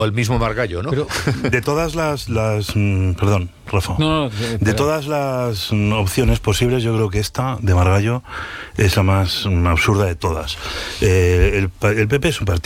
O el mismo Margallo, ¿no? Pero, De todas perdón, Rafa. De todas las opciones posibles, yo creo que esta de Margallo es la más absurda de todas. El PP es un partido